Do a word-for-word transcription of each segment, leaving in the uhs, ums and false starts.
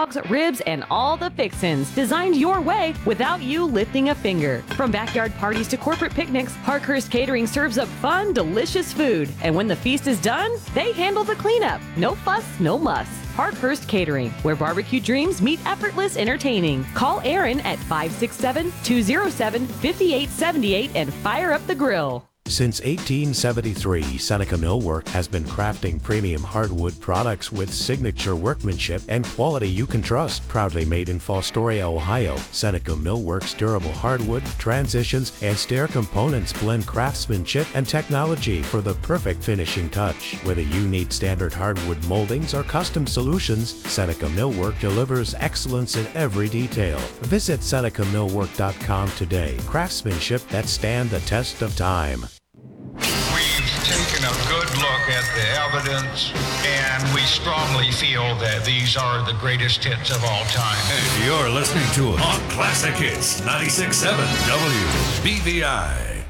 dogs, ribs, and all the fixins designed your way without you lifting a finger. From backyard parties to corporate picnics, Parkhurst Catering serves up fun, delicious food. And when the feast is done, they handle the cleanup. No fuss, no muss. Parkhurst Catering, where barbecue dreams meet effortless entertaining. Call Aaron at five six seven, two oh seven, five eight seven eight and fire up the grill. Since eighteen seventy-three, Seneca Millwork has been crafting premium hardwood products with signature workmanship and quality you can trust. Proudly made in Fostoria, Ohio, Seneca Millwork's durable hardwood, transitions, and stair components blend craftsmanship and technology for the perfect finishing touch. Whether you need standard hardwood moldings or custom solutions, Seneca Millwork delivers excellence in every detail. Visit Seneca Millwork dot com today. Craftsmanship that stand the test of time. Taken a good look at the evidence, and we strongly feel that these are the greatest hits of all time. And you're listening to On Classic Hits ninety-six point seven W B V I.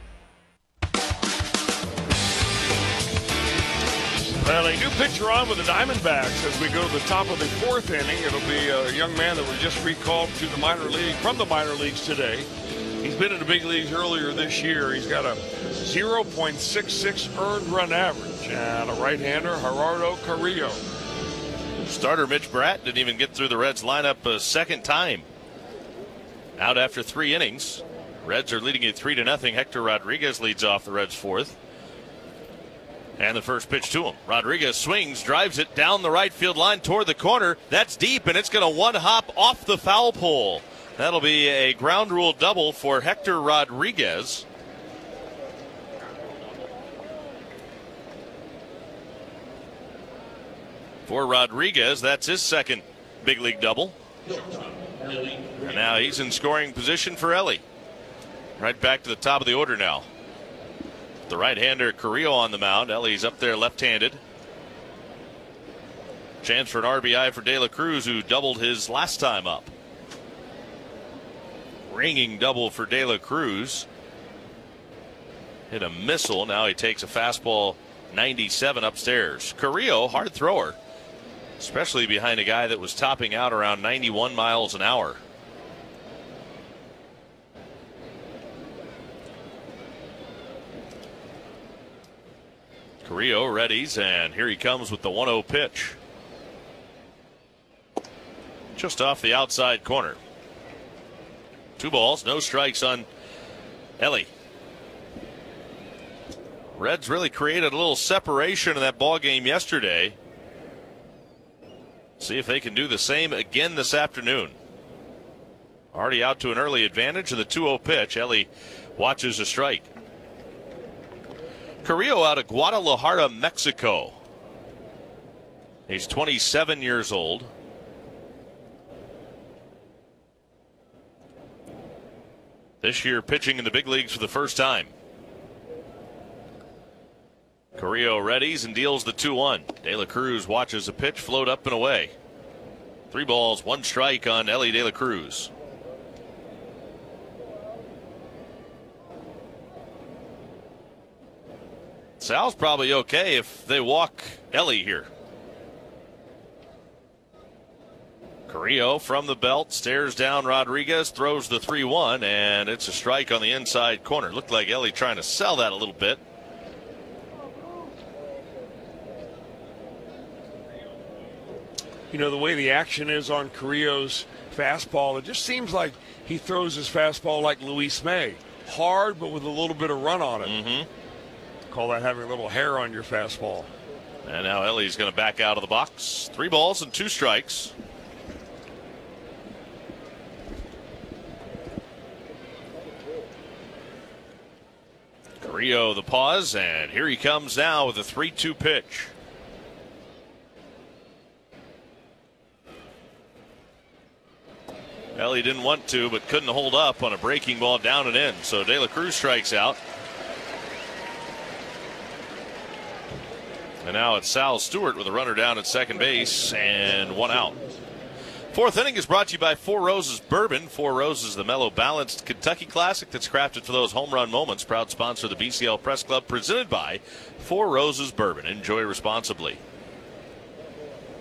Well, a new pitcher on with the Diamondbacks as we go to the top of the fourth inning. It'll be a young man that was just recalled to the minor league from the minor leagues today. He's been in the big leagues earlier this year. He's got a zero point six six earned run average and a right-hander, Gerardo Carrillo. Starter Mitch Bratt didn't even get through the Reds lineup a second time. Out after three innings. Reds are leading it three to nothing. Hector Rodriguez leads off the Reds' fourth. And the first pitch to him. Rodriguez swings, drives it down the right field line toward the corner. That's deep, and it's going to one hop off the foul pole. That'll be a ground rule double for Hector Rodriguez. For Rodriguez, that's his second big league double. And now he's in scoring position for Ellie. Right back to the top of the order now. The right-hander Carrillo on the mound. Ellie's up there left-handed. Chance for an R B I for De La Cruz, who doubled his last time up. Ringing double for De La Cruz. Hit a missile. Now he takes a fastball ninety-seven upstairs. Carrillo, hard thrower, especially behind a guy that was topping out around ninety-one miles an hour. Carrillo readies, and here he comes with the one oh pitch. Just off the outside corner. Two balls, no strikes on Ellie. Reds really created a little separation in that ball game yesterday. See if they can do the same again this afternoon. Already out to an early advantage of the two oh pitch. Ellie watches a strike. Carrillo out of Guadalajara, Mexico. He's twenty-seven years old. This year pitching in the big leagues for the first time. Carrillo readies and deals the two one. De La Cruz watches a pitch float up and away. Three balls, one strike on Ellie De La Cruz. Sal's probably okay if they walk Ellie here. Carrillo from the belt, stares down Rodriguez, throws the three one, and it's a strike on the inside corner. Looked like Ellie trying to sell that a little bit. You know, the way the action is on Carrillo's fastball, it just seems like he throws his fastball like Luis May. Hard, but with a little bit of run on it. Mm-hmm. Call that having a little hair on your fastball. And now Ellie's going to back out of the box. Three balls and two strikes. Carrillo the pause, and here he comes now with a three two pitch. Ellie didn't want to, but couldn't hold up on a breaking ball down and in. So De La Cruz strikes out. And now it's Sal Stewart with a runner down at second base and one out. Fourth inning is brought to you by Four Roses Bourbon. Four Roses, the mellow, balanced Kentucky classic that's crafted for those home run moments. Proud sponsor of the B C L Press Club, presented by Four Roses Bourbon. Enjoy responsibly.